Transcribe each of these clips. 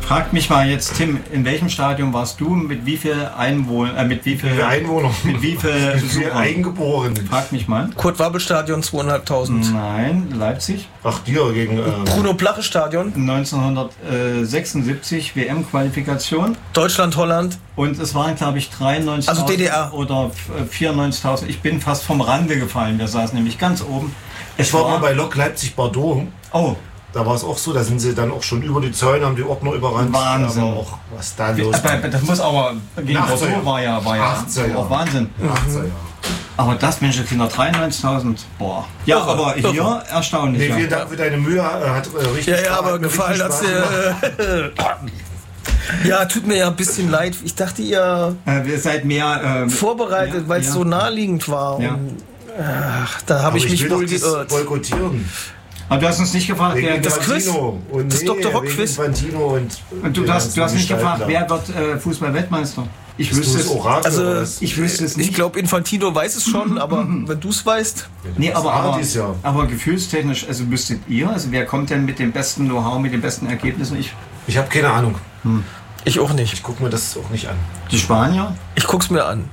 Frag mich mal jetzt, Tim, in welchem Stadion warst du? Mit wie viel Einwohnern? Mit wie viel Eingeborenen? Frag mich mal. Kurt-Wabbel-Stadion 2.500. Nein, Leipzig. Ach, dir gegen... Bruno-Plache-Stadion. 1976 WM-Qualifikation. Deutschland-Holland. Und es waren, glaube ich, 93.000 also DDR. Oder 94.000. Ich bin fast vom Rande gefallen. Wir saßen nämlich ganz oben. Ich war mal bei Lok Leipzig-Bordeaux. Oh. Da war es auch so, da sind sie dann auch schon über die Zäune, haben die Ordner überrannt. Wahnsinn. Aber auch, was da los war. Das muss aber, gegen Bordeaux war ja auch Wahnsinn. 18 Jahre. Aber das, Mensch, Kinder, 93.000, boah. Ja, aber hier erstaunlich. Nee, vielen Dank für deine Mühe, hat richtig Spaß. Ja, aber gefallen hat's dir. Ja, tut mir ja ein bisschen leid. Ich dachte, ihr seid mehr vorbereitet, weil es so naheliegend war. Ja. Und, da habe ich mich wohl geirrt. Boykottieren. Aber du hast uns nicht gefragt, wer das Quiz, das Dr. Rock-Quiz. Und du hast nicht gefragt, wer wird Fußball-Weltmeister? Ich wüsste es. Ich wüsste es nicht. Ich glaube, Infantino weiß es schon, aber wenn du es weißt. Nee, aber gefühlstechnisch, also wüsstet ihr, also wer kommt denn mit dem besten Know-how, mit den besten Ergebnissen? Ich habe keine Ahnung. Ich auch nicht. Ich gucke mir das auch nicht an. Die Spanier? Ich guck's mir an.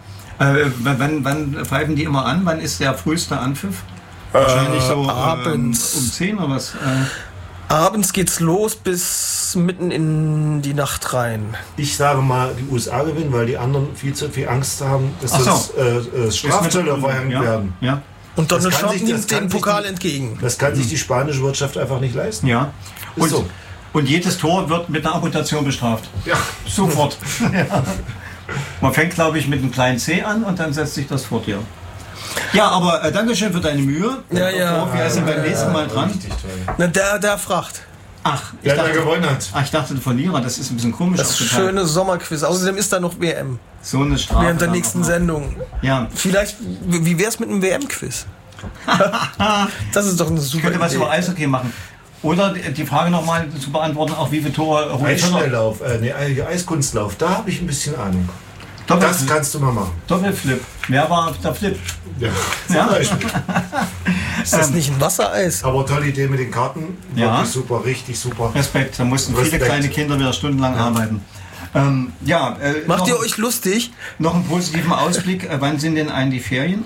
Wann pfeifen die immer an? Wann ist der früheste Anpfiff? Wahrscheinlich so abends. Um 10 oder was? Abends geht's los bis mitten in die Nacht rein. Ich sage mal, die USA gewinnen, weil die anderen viel zu viel Angst haben, dass das Strafzölle verhängt werden. Ja. Und Donald Trump nimmt den Pokal entgegen. Das kann sich die spanische Wirtschaft einfach nicht leisten. Ja. Und jedes Tor wird mit einer Amputation bestraft. Ja. Sofort. Ja. Man fängt, glaube ich, mit einem kleinen C an und dann setzt sich das fort, ja. Ja, aber Dankeschön für deine Mühe. Ja. Wir sind beim nächsten Mal dran. Na, der fragt. Ach, der gewonnen hat. Ach, ich dachte, der Verlierer, das ist ein bisschen komisch. Das schöne Sommerquiz. Außerdem ist da noch WM. So eine Strafe. Während der nächsten Sendung. Ja. Vielleicht, wie wär's mit einem WM-Quiz? Das ist doch eine super Idee. Ich könnte was über Eishockey machen. Oder die Frage nochmal zu beantworten, auch wie viele Tore... Eisschnelllauf, Eiskunstlauf, da habe ich ein bisschen Ahnung. Das kannst du mal machen. Doppelflip. Wer war der Flip? Ja, zum Beispiel. Ist das nicht ein Wassereis? Aber tolle Idee mit den Karten. Ja. Wirklich super, richtig super. Respekt, da mussten viele kleine Kinder wieder stundenlang arbeiten. Macht ihr euch lustig? Noch einen positiven Ausblick. Wann sind denn eigentlich die Ferien?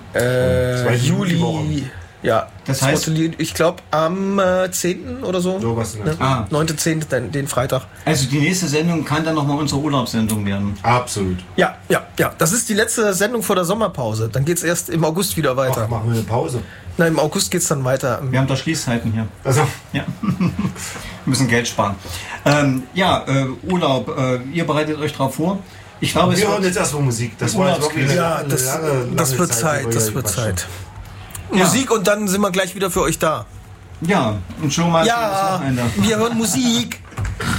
Juli. Ja, das heißt, ich glaube am 10. oder so. Sowas. 9.10. den Freitag. Also die nächste Sendung kann dann nochmal unsere Urlaubssendung werden. Absolut. Ja. Das ist die letzte Sendung vor der Sommerpause. Dann geht es erst im August wieder weiter. Ach, machen wir eine Pause. Nein, im August geht es dann weiter. Wir haben da Schließzeiten hier. Also. Ja. Wir müssen Geld sparen. Urlaub. Ihr bereitet euch darauf vor. Ich glaube, wir hören jetzt erstmal Musik. Das war wirklich das wird Zeit. Das wird Zeit. Musik und dann sind wir gleich wieder für euch da. Ja, und schon mal. Ja, wir hören Musik.